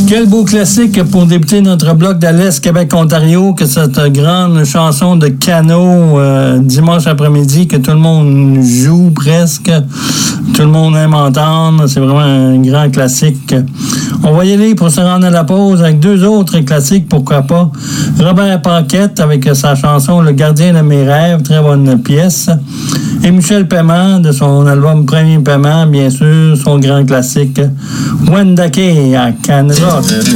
Quel beau classique pour débuter notre bloc de l'Est Québec-Ontario que cette grande chanson de Cano dimanche après-midi que tout le monde joue presque. Tout le monde aime entendre. C'est vraiment un grand classique. On va y aller pour se rendre à la pause avec deux autres classiques, pourquoi pas. Robert Paquette avec sa chanson Le gardien de mes rêves, très bonne pièce. Et Michel Paiement de son album Premier Paiement, bien sûr, son grand classique Wendake à Canada.